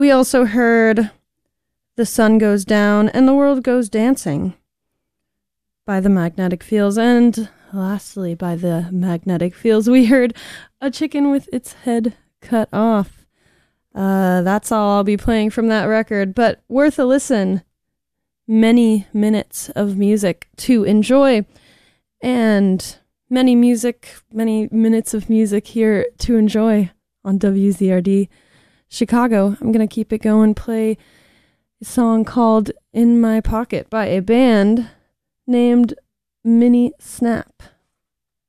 We also heard The Sun Goes Down and the World Goes Dancing by the Magnetic Fields. And lastly, by the Magnetic Fields, we heard A Chicken with Its Head Cut Off. That's all I'll be playing from that record, but worth a listen. Many minutes of music to enjoy, and many minutes of music here to enjoy on WZRD Chicago. I'm going to keep it going, play a song called In My Pocket by a band named Mini Snap.